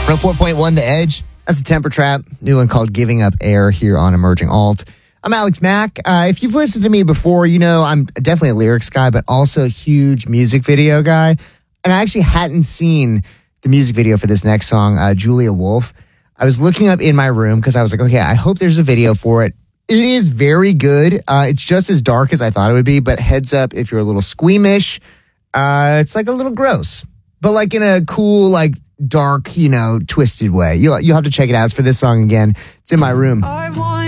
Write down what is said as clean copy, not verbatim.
104.1 The Edge. That's a Temper Trap. New one called Giving Up Air here on Emerging Alt. I'm Alex Mack. If you've listened to me before, you know I'm definitely a lyrics guy, but also a huge music video guy. And I actually hadn't seen the music video for this next song, Julia Wolf. I was looking up in my room because I was like, okay, I hope there's a video for it. It is very good. It's just as dark as I thought it would be, but heads up if you're a little squeamish, it's like a little gross, but like in a cool, like dark, twisted way. You'll have to check it out. It's for this song again. It's in my room.